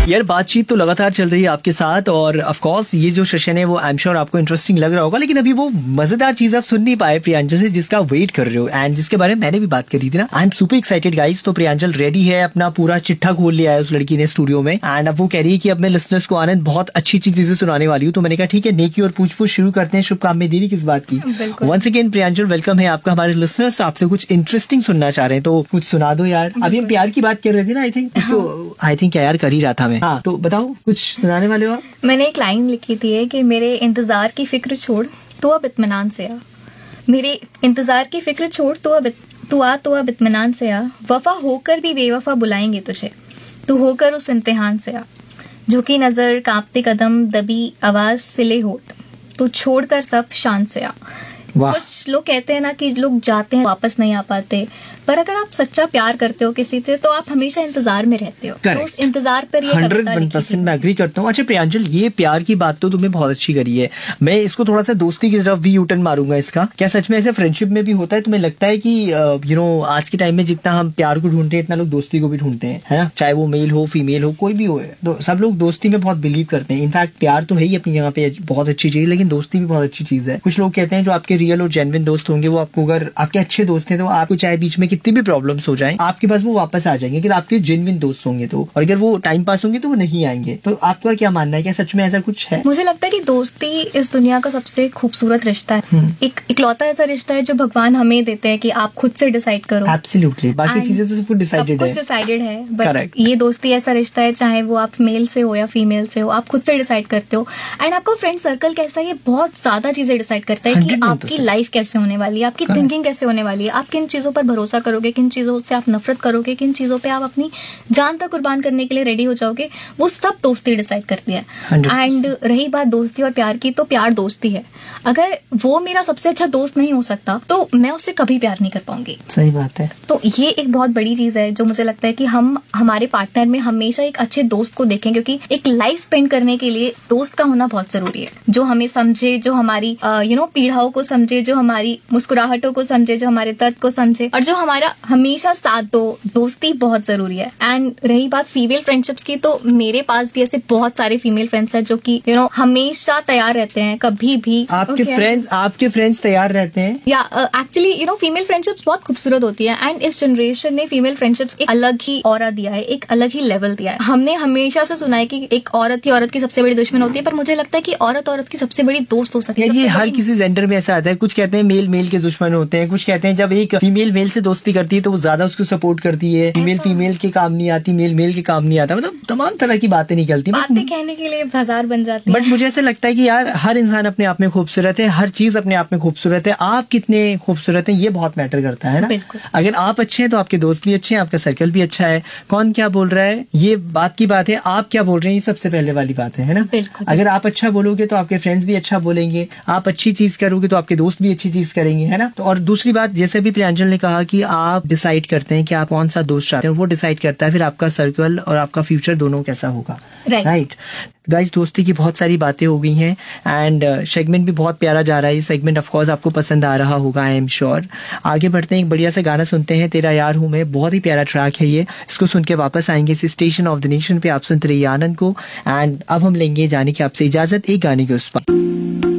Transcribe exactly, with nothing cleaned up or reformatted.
यार बातचीत तो लगातार चल रही है आपके साथ और ऑफ कोर्स ये जो सेशन है वो आई एम श्योर आपको इंटरेस्टिंग लग रहा होगा, लेकिन अभी वो मजेदार चीज आप सुन नहीं पाए प्रियांजल से जिसका वेट कर रहे हो एंड जिसके बारे में मैंने भी बात करी थी ना। I am super excited guys. तो प्रियांजल रेडी है, अपना पूरा चिट्ठा खोल लिया है उस लड़की ने स्टूडियो में एंड अब वो कह रही है कि अपने लिसनर्स को आनंद बहुत अच्छी अच्छी चीजें सुनाने वाली हूँ। तो मैंने कहा ठीक है, नेकी और पूछ पूछ शुरू करते हैं। शुभ काम में देरी किस बात की। वंस अगेन प्रियांजल वेलकम है आपका। हमारे लिसनर्स आपसे कुछ इंटरेस्टिंग सुनना चाह रहे हैं तो कुछ सुना दो यार। अभी हम प्यार की बात कर रहे थे ना, आई थिंक उसको आई थिंक क्या यार कर ही रहा था मैं। हाँ तो बताओ कुछ सुनाने वाले हो आप। मैंने एक लाइन लिखी थी कि मेरे इंतजार की फिक्र छोड़ तो अब इत्मीनान से आ। मेरे इंतजार की फिक्र छोड़ तो अब तू आ तो अब इत्मीनान से आ। वफा होकर भी बेवफा बुलाएंगे तुझे, तू होकर उस इम्तिहान से आ। झुकी नजर, कांपते कदम, दबी आवाज, सिले होठ, तू छोड़कर सब शान से आ। कुछ लोग कहते हैं ना कि लोग जाते हैं वापस नहीं आ पाते, पर अगर आप सच्चा प्यार करते हो किसी से तो आप हमेशा इंतजार में रहते हो। तो उस इंतजार पर ये हंड्रेड वन परसेंट मैं एग्री करता हूँ। अच्छा प्रियांजल, ये प्यार की बात तो तुम्हें बहुत अच्छी करी है। मैं इसको थोड़ा सा दोस्ती की तरफ भी यूटर्न मारूंगा इसका। क्या सच में ऐसे फ्रेंडशिप में भी होता है? तुम्हें लगता है कि यू नो आज के टाइम में जितना हम प्यार को ढूंढते हैं इतना लोग दोस्ती को भी ढूंढते हैं, है ना? चाहे वो मेल हो फीमेल हो कोई भी हो, तो सब लोग दोस्ती में बहुत बिलीव करते हैं। इनफैक्ट प्यार तो है ही अपनी जगह पे बहुत अच्छी चीज, लेकिन दोस्ती भी बहुत अच्छी चीज है। कुछ लोग कहते हैं जो आपके रियल और जेन्युइन दोस्त होंगे वो आपको, अगर आपके अच्छे दोस्त हैं तो आपको चाहे बीच में कितनी भी प्रॉब्लम्स हो जाए आपके पास वो वापस आ जाएंगे। अगर आपके जेन्युइन दोस्त होंगे तो, और अगर वो टाइम पास होंगे तो वो नहीं आएंगे। तो आपका क्या मानना है, क्या सच में ऐसा कुछ है? मुझे लगता है कि दोस्ती इस दुनिया का सबसे खूबसूरत रिश्ता है। एक इकलौता ऐसा रिश्ता है जो भगवान हमें देते हैं कि आप खुद से डिसाइड करो। एब्सोल्युटली, बाकी चीजें तो सब कुछ डिसाइडेड है। सब कुछ डिसाइडेड है, बट ये दोस्ती ऐसा रिश्ता है चाहे वो आप मेल से हो या फीमेल से हो, आप खुद से डिसाइड करते हो। एंड आपका फ्रेंड सर्कल कैसा है ये बहुत ज्यादा चीजें डिसाइड करता है कि आपकी लाइफ कैसे होने वाली है, आपकी थिंकिंग कैसे होने वाली है, आप किन चीजों पर भरोसा करोगे, किन चीजों से आप नफरत करोगे, किन चीजों पे आप अपनी जान तक कुर्बान करने के लिए रेडी हो जाओगे, वो सब दोस्ती डिसाइड करती है। एंड रही बात दोस्ती और प्यार की, तो प्यार दोस्ती है। अगर वो मेरा सबसे अच्छा दोस्त नहीं हो सकता तो मैं उससे कभी प्यार नहीं कर पाऊंगी। सही बात है। तो ये एक बहुत बड़ी चीज है जो मुझे लगता है कि हम हमारे पार्टनर में हमेशा एक अच्छे दोस्त को देखें, क्योंकि एक लाइफ स्पेंड करने के लिए दोस्त का होना बहुत जरूरी है, जो हमें समझे, जो हमारी यू नो पीड़ाओं को समझे, जो हमारी मुस्कुराहटों को समझे, जो हमारे दर्द को समझे और जो हमारा हमेशा साथ दो। दोस्ती बहुत जरूरी है। एंड रही बात फीमेल फ्रेंडशिप्स की, तो मेरे पास भी ऐसे बहुत सारे फीमेल फ्रेंड्स हैं जो कि यू नो हमेशा तैयार रहते हैं, कभी भी। आपके फ्रेंड्स आपके फ्रेंड्स तैयार रहते हैं? या actually you know female friendships बहुत खूबसूरत होती है एंड इस जनरेशन ने फीमेल फ्रेंडशिप्स एक अलग ही ऑरा दिया है, एक अलग ही लेवल दिया है। हमने हमेशा से सुना है कि एक औरत ही औरत की सबसे बड़ी दुश्मन होती है, पर मुझे लगता है कि औरत औरत की सबसे बड़ी दोस्त हो सकती है। ये हर किसी जेंडर में ऐसा आता है। कुछ कहते हैं मेल मेल के दुश्मन होते हैं, कुछ कहते हैं जब एक फीमेल मेल से दोस्ती करती है तो वो ज्यादा उसको सपोर्ट करती है, फीमेल फीमेल के काम नहीं आती, मेल मेल के काम नहीं आता। मतलब तमाम तरह की बातें निकलती, बातें कहने के लिए बाजार बन जाती है। बट मुझे ऐसा लगता है कि यार हर इंसान अपने आप में खूबसूरत है, हर चीज अपने आप में खूबसूरत है। आप कितने खूबसूरत हैं ये बहुत मैटर करता है ना। अगर आप अच्छे हैं तो आपके दोस्त भी अच्छे हैं, आपका सर्कल भी अच्छा है। कौन क्या बोल रहा है ये बात की बात है, आप क्या बोल रहे हैं ये सबसे पहले वाली बात है, है ना। अगर आप अच्छा बोलोगे तो आपके फ्रेंड्स भी अच्छा बोलेंगे, आप अच्छी चीज करोगे तो आपके दोस्त भी अच्छी चीज करेंगे, है ना। तो और दूसरी बात, जैसे भी प्रियांजल ने कहा कि आप डिसाइड करते हैं कि आप कौन सा दोस्त चाहते हैं, वो डिसाइड करता है फिर आपका सर्कल और आपका फ्यूचर दोनों कैसा होगा। राइट गाइस, दोस्ती की बहुत सारी बातें हो गई हैं एंड सेगमेंट भी बहुत प्यारा जा रहा है। ये सेगमेंट ऑफ कोर्स आपको पसंद आ रहा होगा, आई एम श्योर। आगे बढ़ते हैं, एक बढ़िया सा गाना सुनते हैं, तेरा यार हूं मैं। बहुत ही प्यारा ट्रैक है ये, इसको सुन के वापस आएंगे इस स्टेशन ऑफ द नेशन पे। आप सुनते रहिए आनंद को एंड अब हम लेंगे जाने की आपसे इजाजत एक गाने के उस पर।